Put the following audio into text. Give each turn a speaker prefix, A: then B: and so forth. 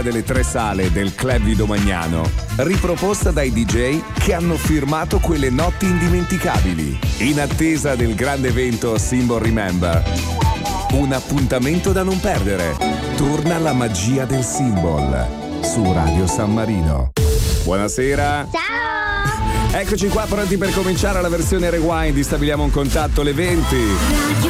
A: delle tre sale del club di Domagnano, riproposta dai DJ che hanno firmato quelle notti indimenticabili. In attesa del grande evento Symbol Remember, un appuntamento da non perdere. Torna la magia del Symbol su Radio San Marino. Buonasera.
B: Ciao!
A: Eccoci qua pronti per cominciare la versione rewind. Stabiliamo un contatto alle 20.